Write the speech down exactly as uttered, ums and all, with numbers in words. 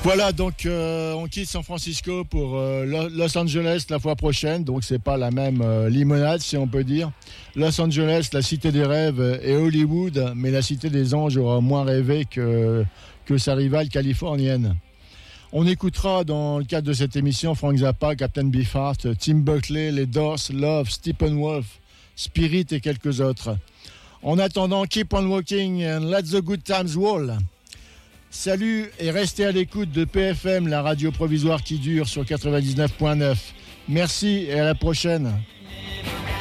Voilà, donc euh, on quitte San Francisco pour euh, Los Angeles la fois prochaine. Donc c'est pas la même euh, limonade, si on peut dire. Los Angeles, la cité des rêves, et Hollywood, mais la cité des anges aura moins rêvé que, que sa rivale californienne. On écoutera dans le cadre de cette émission Frank Zappa, Captain Beefheart, Tim Buckley, les Doors, Love, Steppenwolf, Spirit et quelques autres. En attendant, keep on walking and let the good times roll. Salut et restez à l'écoute de P F M, la radio provisoire qui dure sur quatre-vingt-dix-neuf point neuf. Merci et à la prochaine.